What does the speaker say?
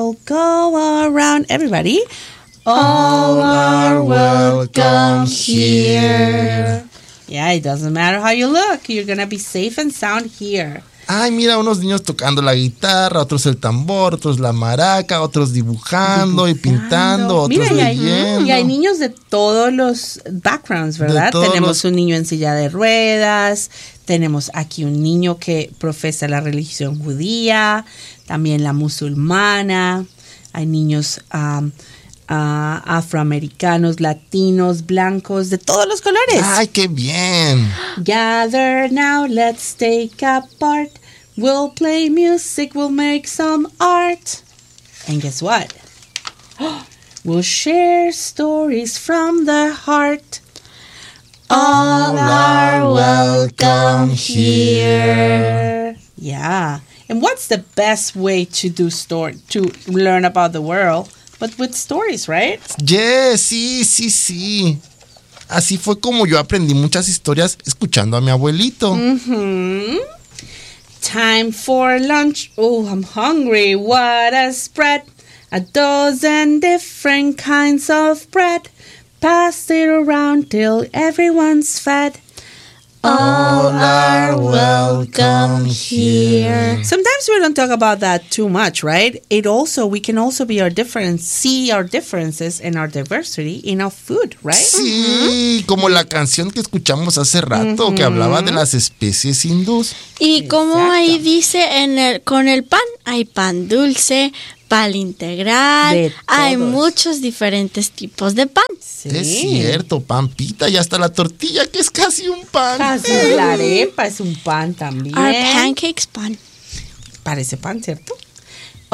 world go around. Everybody. All are welcome here. Yeah, it doesn't matter how you look. You're going to be safe and sound here. Ay, mira, unos niños tocando la guitarra, otros el tambor, otros la maraca, otros dibujando y pintando, otros leyendo. Y hay niños de todos los backgrounds, ¿verdad? Tenemos un niño en silla de ruedas, tenemos aquí un niño que profesa la religión judía, también la musulmana, hay niños afroamericanos, latinos, blancos, de todos los colores. ¡Ay, qué bien! Gather now, let's take apart. We'll play music, we'll make some art. And guess what? We'll share stories from the heart. All are welcome here. Yeah. And what's the best way to to learn about the world? But with stories, right? Yes, sí. Así fue como yo aprendí muchas historias escuchando a mi abuelito. Mm-hmm. Time for lunch. Oh, I'm hungry. What a spread. A dozen different kinds of bread. Pass it around till everyone's fed. All are welcome here. Sometimes we don't talk about that too much, right? We can also be see our differences and our diversity in our food, right? Sí, como la canción que escuchamos hace rato, que hablaba de las especies hindús. Y como ahí dice, con el pan, hay pan dulce, pan integral, hay muchos diferentes tipos de pan. Sí. Es cierto, pan pita y hasta la tortilla, que es casi un pan. Casi la arepa es un pan también. Our pancakes pan. Parece pan, ¿cierto?